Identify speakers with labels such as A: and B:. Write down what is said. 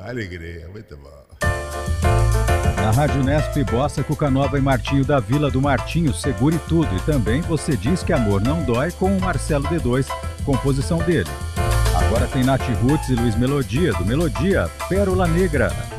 A: alegria, muito bom.
B: Na Rádio Nesp, Bossa, Cuca Nova e Martinho da Vila do Martinho, Segure Tudo. E também Você Diz Que Amor Não Dói, com o Marcelo D2, composição dele. Agora tem Nath Roots e Luiz Melodia, do Melodia, Pérola Negra.